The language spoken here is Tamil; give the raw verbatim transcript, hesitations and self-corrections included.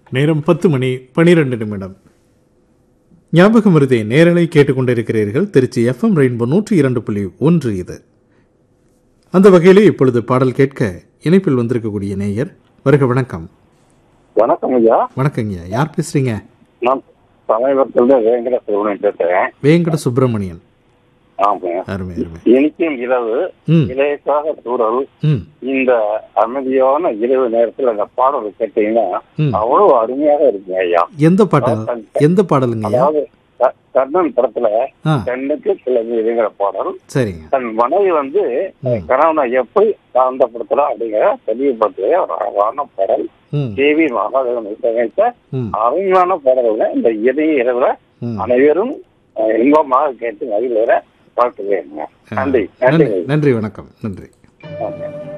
நேரம் பத்து மணி பனிரெண்டு நிமிடம். ஞாபகம் மருதே நேரலை கேட்டுக்கொண்டிருக்கிறீர்கள். திருச்சி எஃப்எம் ரெயின்போ நூற்றி இரண்டு புள்ளி ஒன்று. இது அந்த வகையிலே இப்பொழுது பாடல் கேட்க இணைப்பில் வந்திருக்கக்கூடிய நேயர். வருக, வணக்கம். வணக்கம் ஐயா. வணக்கங்க ஐயா, யார் பேசுறீங்க? நான் சமீபத்தில் வேங்கட சுப்பிரமணியன் பேசுறேன். வேங்கட சுப்பிரமணியன். ஆமா, அருமை அருமை. இனிக்கும் இரவு, இளையக்காக தூரல். இந்த அமைதியான இரவு நேரத்தில் அந்த பாடல் கேட்டீங்கன்னா அவ்வளவு அருமையாக இருக்குங்க ஐயா. எந்த பாடல்? எந்த பாடலுங்க? அதாவது கர்ணன் படத்துல கண்ணுக்கு கிளம்பிங்கிற பாடல். சரிங்க. தன் மனைவி வந்து கணவனை எப்படி சார்ந்தப்படுத்தலாம் அப்படிங்கிற தெளிவுபடுத்துவதே ஒரு அழகான பாடல். தேவி மகாதேவன் இசையமைத்த அருமையான பாடல்கள் இந்த இடையே இரவுல அனைவரும் இன்பமாக கேட்டு மகிழ்வர பார்க்க வேண்டும். நன்றி. நன்றி, வணக்கம். நன்றி.